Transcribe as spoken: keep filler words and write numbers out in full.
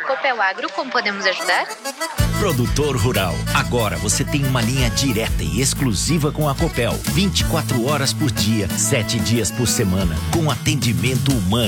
Copel Agro, como podemos ajudar? Produtor rural, agora você tem uma linha direta e exclusiva com a Copel. vinte e quatro horas por dia, sete dias por semana, com atendimento humano.